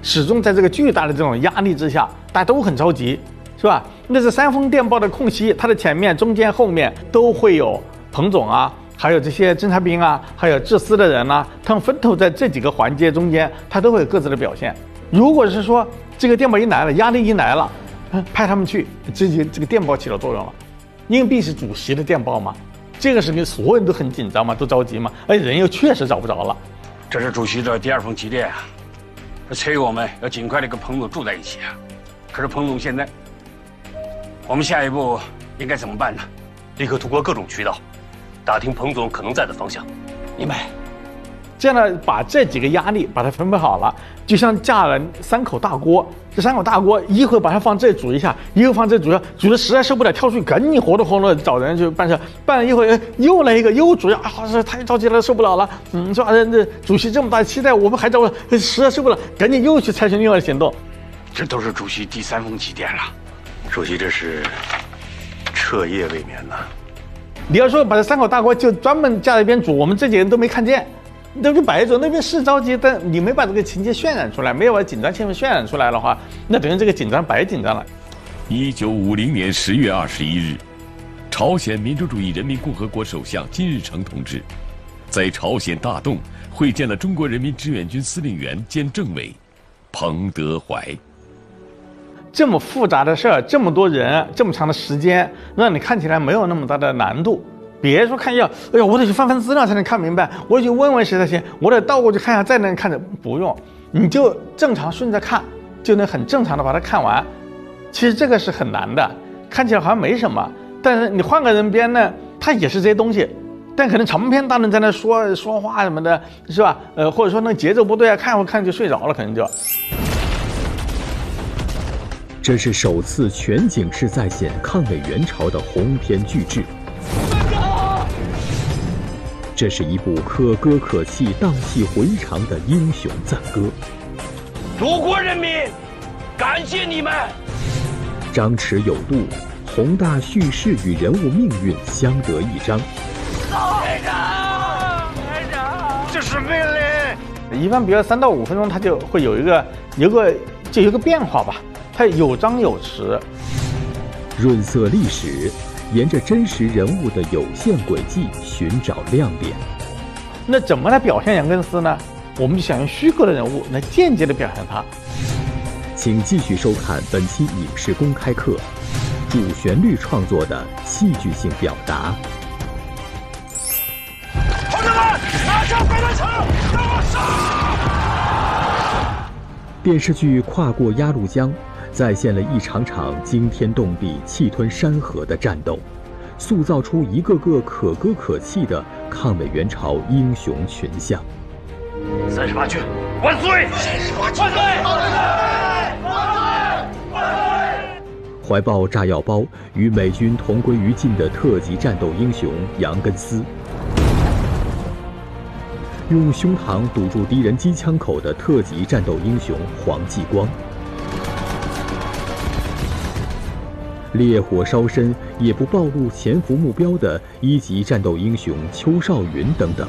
始终在这个巨大的这种压力之下，大家都很着急，是吧？那是3封电报的空隙，它的前面、中间、后面都会有彭总啊，还有这些侦察兵啊，还有治私的人啊，他们分头在这几个环节中间，他都会有各自的表现。如果是说这个电报一来了，压力一来了，派他们去，这个电报起到作用了。硬币是主席的电报嘛，这个是你所有人都很紧张嘛，都着急嘛，而且人又确实找不着了。 这是主席的第2封急电啊，他催我们要尽快的跟彭总住在一起啊。可是彭总现在，我们下一步应该怎么办呢？ 立刻通过各种渠道，打听彭总可能在的方向。 明白。 这样呢，把这几个压力把它分配好了，就像架了3口大锅。这3口大锅，一会儿把它放这煮一下，一会儿放这煮一下，煮的实在受不了，跳出去赶紧活动找人去办事。办了一会儿，又来一个，又煮呀，这太着急了，受不了了。是吧？这主席这么大的期待，我们还着了，实在受不了，赶紧又去采取另外的行动。 这都是主席第3封急电了。 主席这是彻夜未眠呐。 你要说把这3口大锅就专门架在一边煮，我们这几个人都没看见。那就摆着，那边是着急，但你没把这个情节渲染出来，没有把紧张气氛渲染出来的话，那等于这个紧张白紧张了。 1950年10月21日，朝鲜民主主义人民共和国首相金日成同志在朝鲜大洞会见了中国人民志愿军司令员兼政委彭德怀。 这么复杂的事儿，这么多人，这么长的时间，让你看起来没有那么大的难度。别说看一下，哎呀，我得去翻资料才能看明白，我得去问问谁才行，我得倒过去看一下再能看着，不用，你就正常顺着看，就能很正常的把它看完。其实这个是很难的，看起来好像没什么，但是你换个人编呢，他也是这些东西，但可能长篇大论在那说话什么的，是吧？或者说那节奏不对啊，看会看就睡着了，可能就。 这是首次全景式再现抗美援朝的鸿篇巨制。这是一部可歌可泣、荡气回肠的英雄赞歌。 祖国人民，感谢你们！ 张弛有度，宏大叙事与人物命运相得益彰。 排长， 这是命令。 一般比如3到5分钟，它就会有一个变化吧，它有张有弛， 润色历史。沿着真实人物的有限轨迹寻找亮点。 那怎么来表现杨根思呢？我们就想用虚构的人物来间接的表现他。 请继续收看本期影视公开课，主旋律创作的戏剧性表达。 同志们，拿上飞弹枪，给我上！ 电视剧《跨过鸭绿江》再现了一场场惊天动地、气吞山河的战斗，塑造出一个个可歌可泣的抗美援朝英雄群像。 38军万岁！38军万岁！万岁！ 怀抱炸药包与美军同归于尽的特级战斗英雄杨根思，用胸膛堵住敌人机枪口的特级战斗英雄黄继光，烈火烧身也不暴露潜伏目标的1级战斗英雄邱少云等等。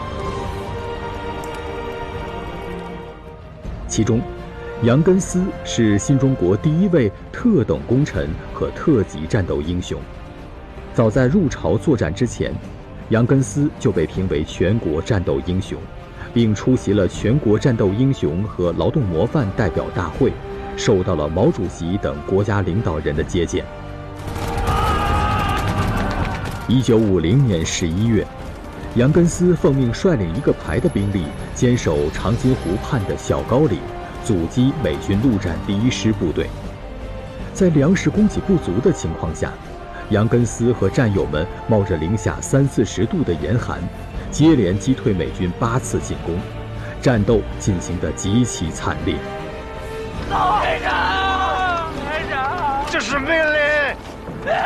其中，杨根思是新中国第1位特等功臣和特级战斗英雄。早在入朝作战之前，杨根思就被评为全国战斗英雄，并出席了全国战斗英雄和劳动模范代表大会，受到了毛主席等国家领导人的接见。1950年11月，杨根思奉命率领1个排的兵力，坚守长津湖畔的小高岭，阻击美军陆战第1师部队。在粮食供给不足的情况下，杨根思和战友们冒着零下30-40度的严寒，接连击退美军8次进攻，战斗进行得极其惨烈。 排长， 这是命令。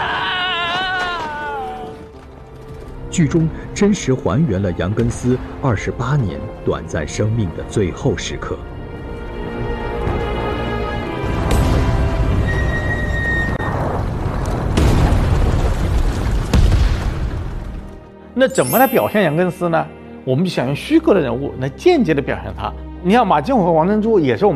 剧中真实还原了杨根思28年短暂生命的最后时刻。 那怎么来表现杨根思呢？我们就想用虚构的人物来间接的表现他。你像马金虎和王珍珠也是我们